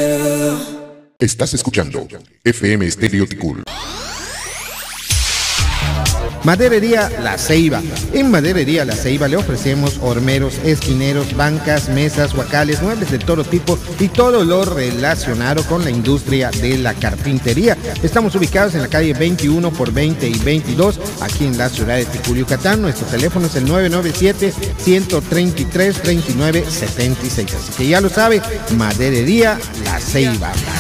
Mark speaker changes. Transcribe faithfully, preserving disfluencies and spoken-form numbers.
Speaker 1: Estás escuchando F M Estéreo Ticul.
Speaker 2: Maderería La Ceiba. En Maderería La Ceiba le ofrecemos hormeros, esquineros, bancas, mesas, huacales, muebles de todo tipo y todo lo relacionado con la industria de la carpintería. Estamos ubicados en la calle veintiuno por veinte y veintidós, aquí en la ciudad de Ticul, Yucatán. Nuestro teléfono es el nueve nueve siete, uno tres tres, dos nueve siete seis. Así que ya lo sabe, Maderería La Ceiba.